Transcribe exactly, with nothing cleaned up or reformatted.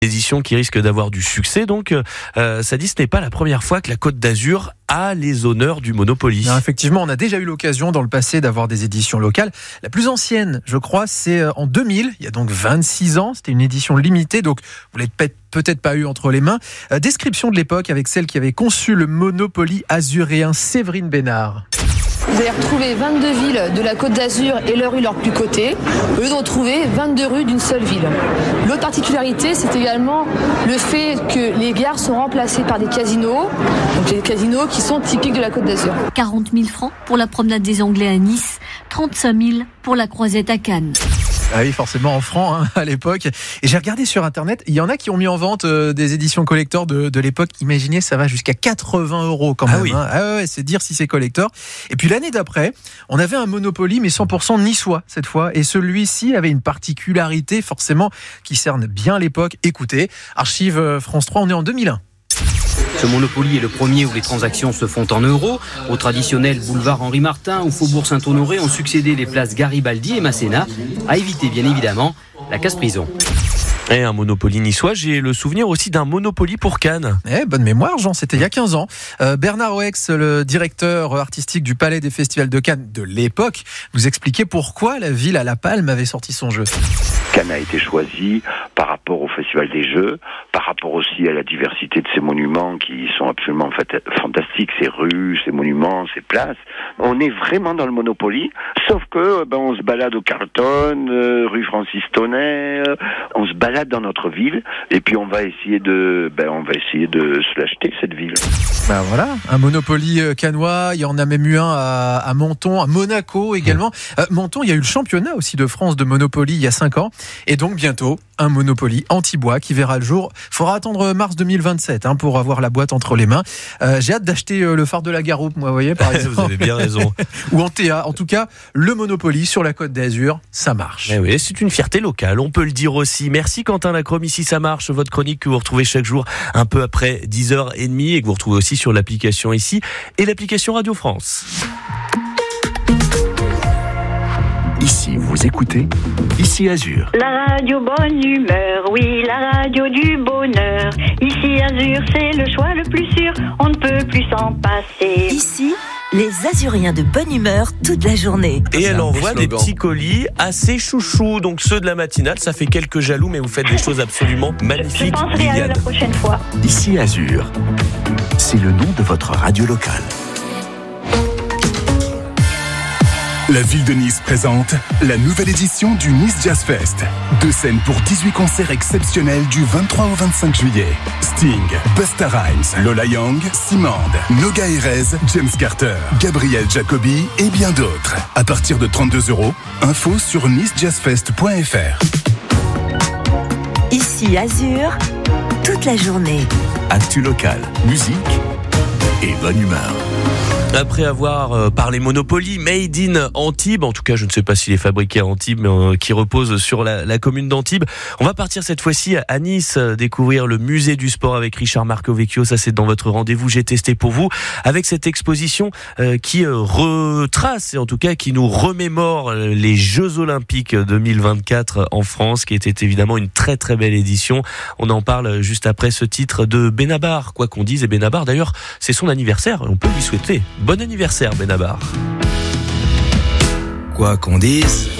Édition qui risque d'avoir du succès, donc euh, ça dit ce n'est pas la première fois que la Côte d'Azur a les honneurs du Monopoly. Non, effectivement, on a déjà eu l'occasion dans le passé d'avoir des éditions locales. La plus ancienne, je crois, c'est en deux mille, il y a donc vingt-six ans. C'était une édition limitée, donc vous l'avez peut-être pas eu entre les mains. Euh, description de l'époque avec celle qui avait conçu le Monopoly azuréen, Séverine Bénard. Vous allez retrouver vingt-deux villes de la Côte d'Azur et leurs rues leurs plus cotées, au lieu de retrouver vingt-deux rues d'une seule ville. L'autre particularité, c'est également le fait que les gares sont remplacées par des casinos, donc des casinos qui sont typiques de la Côte d'Azur. quarante mille francs pour la promenade des Anglais à Nice, trente-cinq mille pour la croisette à Cannes. Ah oui, forcément en francs hein, à l'époque. Et j'ai regardé sur internet, il y en a qui ont mis en vente euh, des éditions collector de, de l'époque. Imaginez, ça va jusqu'à quatre-vingts euros quand même. Ah oui. Hein. Ah ouais, c'est dire si c'est collector. Et puis l'année d'après, on avait un Monopoly, mais cent pour cent niçois cette fois. Et celui-ci avait une particularité forcément qui cerne bien l'époque. Écoutez, Archive France trois, on est en deux mille un. Ce Monopoly est le premier où les transactions se font en euros. Au traditionnel boulevard Henri Martin ou faubourg Saint-Honoré ont succédé les places Garibaldi et Masséna, à éviter bien évidemment la casse-prison. Et un Monopoly niçois, j'ai le souvenir aussi d'un Monopoly pour Cannes. Eh, bonne mémoire, Jean, c'était il y a quinze ans. Euh, Bernard Oex, le directeur artistique du Palais des Festivals de Cannes de l'époque, nous expliquait pourquoi la ville à La Palme avait sorti son jeu. Cannes a été choisi par rapport au Festival des Jeux, par rapport aussi à la diversité de ces monuments qui sont absolument fantastiques, ces rues, ces monuments, ces places. On est vraiment dans le Monopoly, sauf que ben, on se balade au Carlton, euh, rue Francis Tonnet, euh, on se balade dans notre ville, et puis on va essayer de, ben, on va essayer de se l'acheter cette ville. Ben voilà, un Monopoly cannois, il y en a même eu un à, à Menton, à Monaco également. Euh, Menton, il y a eu le championnat aussi de France de Monopoly il y a cinq ans. Et donc bientôt, un Monopoly anti-bois qui verra le jour. Il faudra attendre mars deux mille vingt-sept hein, pour avoir la boîte entre les mains. Euh, j'ai hâte d'acheter euh, le phare de la Garoupe, moi, vous voyez, par exemple. Vous avez bien raison. Ou en T A. En tout cas, le Monopoly sur la Côte d'Azur, ça marche. Eh oui, c'est une fierté locale, on peut le dire aussi. Merci Quentin Lacrome, ici ça marche, votre chronique que vous retrouvez chaque jour un peu après dix heures trente et que vous retrouvez aussi sur l'application ici et l'application Radio France. Ici, vous écoutez Ici Azur. La radio bonne humeur, oui, la radio du bonheur. Ici Azur, c'est le choix le plus sûr, on ne peut plus s'en passer. Ici, les Azuriens de bonne humeur toute la journée. Et elle envoie des petits colis assez chouchous, donc ceux de la matinale, ça fait quelques jaloux, mais vous faites des choses absolument magnifiques. Je penserai à eux la prochaine fois. Ici Azur, c'est le nom de votre radio locale. La ville de Nice présente la nouvelle édition du Nice Jazz Fest. Deux scènes pour dix-huit concerts exceptionnels du vingt-trois au vingt-cinq juillet. Sting, Busta Rhymes, Lola Young, Simande, Noga Erez, James Carter, Gabriel Jacobi et bien d'autres. À partir de trente-deux euros, info sur nice jazz fest point f r. Ici Azur, toute la journée. Actu local, musique et bonne humeur. Après avoir euh, parlé Monopoly, Made in Antibes, en tout cas je ne sais pas s'il est fabriqué à Antibes, mais euh, qui repose sur la, la commune d'Antibes. On va partir cette fois-ci à Nice, euh, découvrir le musée du sport avec Richard Marcovecchio. Ça c'est dans votre rendez-vous, j'ai testé pour vous, avec cette exposition euh, qui euh, retrace, et en tout cas qui nous remémore euh, les Jeux Olympiques deux mille vingt-quatre en France, qui était évidemment une très très belle édition. On en parle juste après ce titre de Benabar, quoi qu'on dise, et Benabar d'ailleurs c'est son anniversaire, on peut lui souhaiter bon anniversaire Benabar. Quoi qu'on dise,